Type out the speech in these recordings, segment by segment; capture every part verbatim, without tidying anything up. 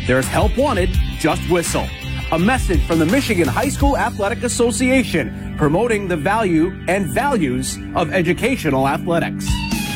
there's help wanted, just whistle. A message from the Michigan High School Athletic Association promoting the value and values of educational athletics.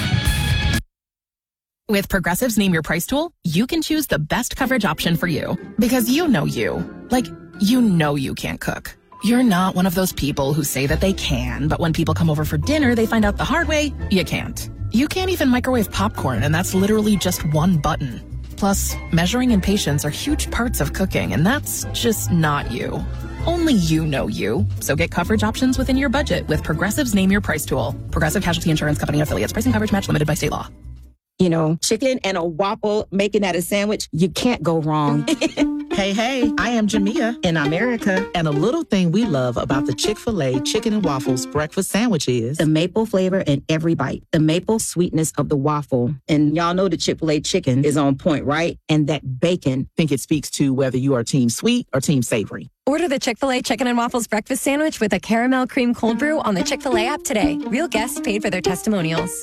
With Progressive's Name Your Price tool, you can choose the best coverage option for you. Because you know you. Like, you know you can't cook. You're not one of those people who say that they can, but when people come over for dinner, they find out the hard way, you can't. You can't even microwave popcorn, and that's literally just one button. Plus, measuring and patience are huge parts of cooking, and that's just not you. Only you know you. So get coverage options within your budget with Progressive's Name Your Price tool. Progressive Casualty Insurance Company and affiliates. Pricing coverage match limited by state law. You know, chicken and a waffle, making that a sandwich, you can't go wrong. Hey, hey, I am Jamia in America. And a little thing we love about the Chick-fil-A Chicken and Waffles breakfast sandwich is the maple flavor in every bite, the maple sweetness of the waffle. And y'all know the Chick-fil-A chicken is on point, right? And that bacon. I think it speaks to whether you are team sweet or team savory. Order the Chick-fil-A Chicken and Waffles breakfast sandwich with a caramel cream cold brew on the Chick-fil-A app today. Real guests paid for their testimonials.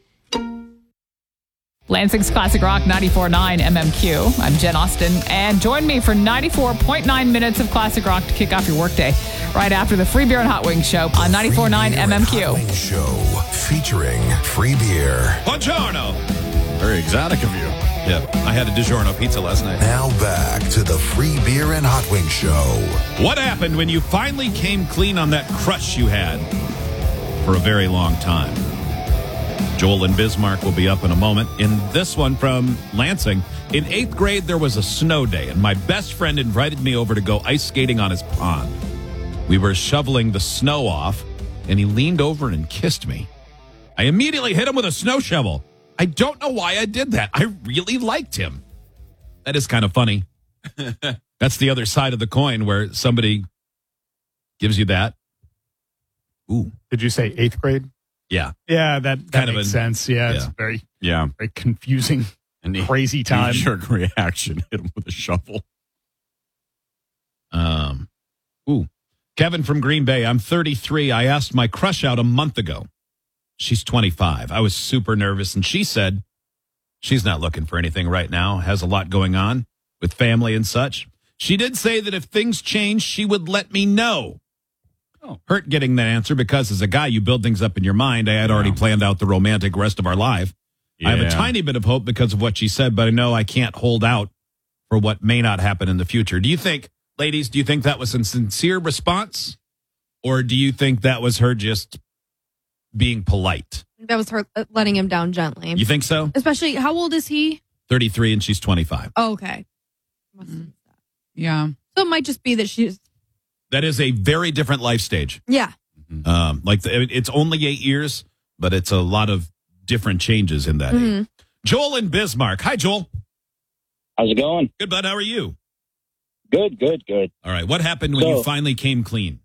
Lansing's Classic Rock ninety-four point nine M M Q. I'm Jen Austen, and join me for ninety-four point nine minutes of Classic Rock to kick off your workday right after the Free Beer and Hot Wings show on ninety-four point nine M M Q. Hot Wings show featuring free beer. Buongiorno. Very exotic of you. Yeah, I had a DiGiorno pizza last night. Now back to the Free Beer and Hot Wings show. What happened when you finally came clean on that crush you had for a very long time? Joel and Bismarck will be up in a moment. In this one from Lansing, in eighth grade, there was a snow day, and my best friend invited me over to go ice skating on his pond. We were shoveling the snow off, and he leaned over and kissed me. I immediately hit him with a snow shovel. I don't know why I did that. I really liked him. That is kind of funny. That's the other side of the coin where somebody gives you that. Ooh. Did you say eighth grade? Yeah. Yeah, that, that kind makes of a, sense. Yeah, yeah, it's very, yeah. very confusing, and he, crazy time. Knee-jerk reaction. Hit him with a shovel. Um, ooh. Kevin from Green Bay. I'm thirty-three. I asked my crush out a month ago. She's twenty-five. I was super nervous, and she said she's not looking for anything right now, has a lot going on with family and such. She did say that if things change, she would let me know. Oh. Hurt getting that answer because as a guy, you build things up in your mind. I had already yeah. planned out the romantic rest of our life. Yeah. I have a tiny bit of hope because of what she said, but I know I can't hold out for what may not happen in the future. Do you think, ladies, do you think that was a sincere response? Or do you think that was her just being polite? That was her letting him down gently. You think so? Especially, how old is he? thirty-three and she's twenty-five. Oh, okay. Mm. Yeah. So it might just be that she's... That is a very different life stage. Yeah. Um, like the, it's only eight years, but it's a lot of different changes in that. Mm-hmm. Joel and Bismarck. Hi, Joel. How's it going? Good, bud. How are you? Good, good, good. All right. What happened when so, you finally came clean?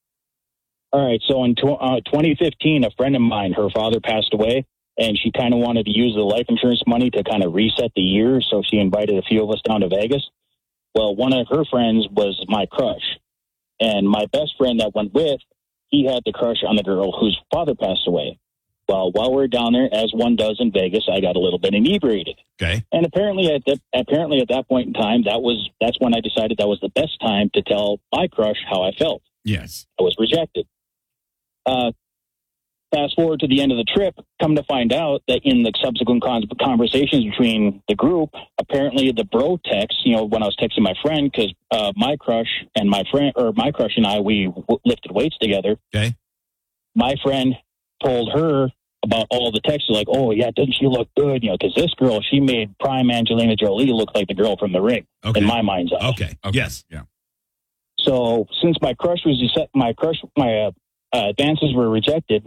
All right. So in tw- uh, twenty fifteen, a friend of mine, her father passed away, and she kind of wanted to use the life insurance money to kind of reset the year. So she invited a few of us down to Vegas. Well, one of her friends was my crush. And my best friend that went with, he had the crush on the girl whose father passed away. Well, while we we're down there, as one does in Vegas, I got a little bit inebriated. Okay. And apparently at that, apparently at that point in time, that was that's when I decided that was the best time to tell my crush how I felt. Yes. I was rejected. Uh, fast forward to the end of the trip, come to find out that in the subsequent con- conversations between the group, apparently the bro text, you know, when I was texting my friend, because uh, my crush and my friend, or my crush and I, we w- lifted weights together. Okay. My friend told her about all the texts, like, oh, yeah, doesn't she look good? You know, because this girl, she made prime Angelina Jolie look like the girl from The Ring, okay. in my mind's eye. Okay. okay. Yes. Yeah. So since my crush was my crush, my uh, uh, advances were rejected,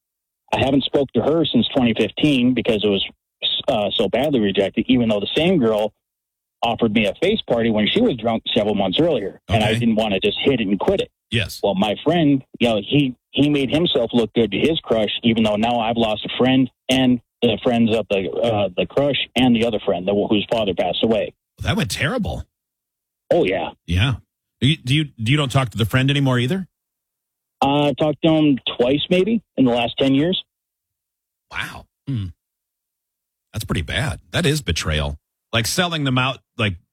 I haven't spoke to her since twenty fifteen because it was uh, so badly rejected, even though the same girl offered me a face party when she was drunk several months earlier, okay. and I didn't want to just hit it and quit it. Yes. Well, my friend, you know, he, he made himself look good to his crush, even though now I've lost a friend and the friends of the uh, the crush and the other friend the, whose father passed away. That went terrible. Oh, yeah. Yeah. Do you, do you, do you don't talk to the friend anymore either? Uh, I've talked to him twice, maybe, in the last ten years. Wow. Hmm. That's pretty bad. That is betrayal. Like selling them out, like